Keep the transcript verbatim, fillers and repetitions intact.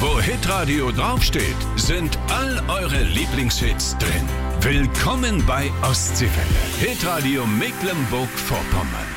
Wo Hitradio draufsteht, sind all eure Lieblingshits drin. Willkommen bei Ostseewelle. Hitradio Mecklenburg-Vorpommern.